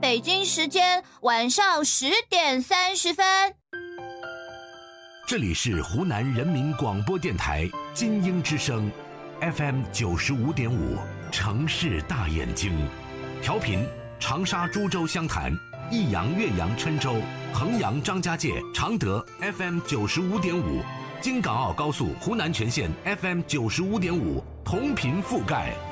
北京时间晚上10:30。 这里是湖南人民广播电台金鹰之声 FM 95.5，城市大眼睛，调频长沙、株洲、湘潭、益阳、岳阳、郴州、衡阳、张家界、常德 FM 95.5，京港澳高速湖南全线 FM 95.5，同频覆盖。